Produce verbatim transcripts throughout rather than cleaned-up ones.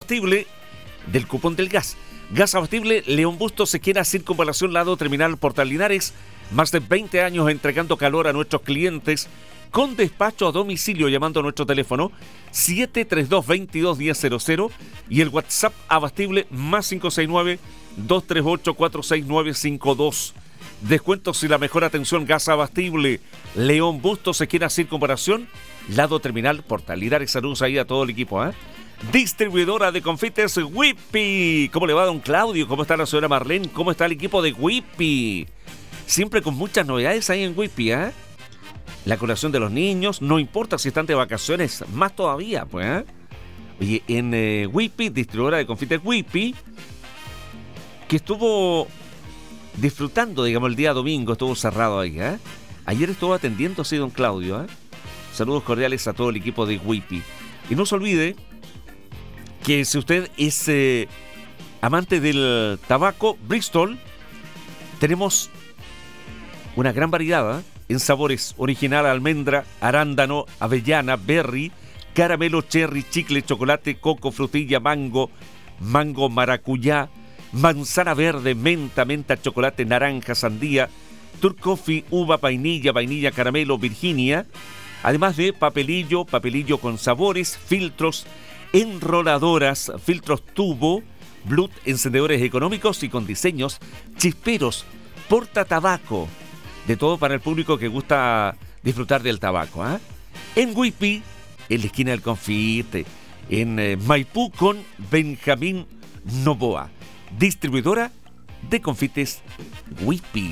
abastible del cupón del gas. Gas abastible León Bustos, esquina Circunvalación, lado terminal Portal Linares. Más de veinte años entregando calor a nuestros clientes con despacho a domicilio, llamando a nuestro teléfono siete tres dos, veintidós diez cero cero y el WhatsApp abastible más cinco seis nueve, dos tres ocho, cuatro seis nueve cinco dos. Descuentos y la mejor atención. Gas abastible León Bustos, esquina Circunvalación, lado terminal Portal Linares. Saludos ahí a todo el equipo, ¿eh? Distribuidora de confites Whippy. ¿Cómo le va, don Claudio? ¿Cómo está la señora Marlene? ¿Cómo está el equipo de Whippy? Siempre con muchas novedades ahí en Whippy, ¿eh? La colación de los niños, no importa si están de vacaciones, más todavía, pues, ¿eh? Oye, en eh, Whippy, distribuidora de confites Whippy, que estuvo disfrutando, digamos, el día domingo, estuvo cerrado ahí, ¿eh? Ayer estuvo atendiendo, sí, don Claudio, ¿eh? Saludos cordiales a todo el equipo de Whippy. Y no se olvide que si usted es eh, amante del tabaco Bristol, tenemos una gran variedad, ¿eh? En sabores: original, almendra, arándano, avellana, berry, caramelo, cherry, chicle, chocolate, coco, frutilla, mango, mango, maracuyá, manzana verde, menta, menta, chocolate, naranja, sandía, turcoffee, uva, vainilla, vainilla, caramelo, Virginia, además de papelillo, papelillo con sabores, filtros, enroladoras, filtros tubo, Blut, encendedores económicos y con diseños, chisperos, portatabaco, de todo para el público que gusta disfrutar del tabaco, ¿eh? En Whippy, en la esquina del Confite, en eh, Maipú con Benjamín Novoa, distribuidora de confites Whippy.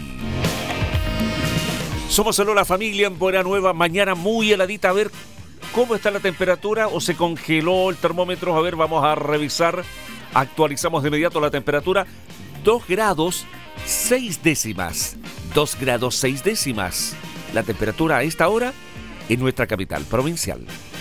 Somos solo la familia en Buena Nueva, mañana muy heladita. A ver cómo está la temperatura, o se congeló el termómetro. A ver, vamos a revisar. Actualizamos de inmediato la temperatura. dos grados seis décimas. dos grados seis décimas. La temperatura a esta hora en nuestra capital provincial.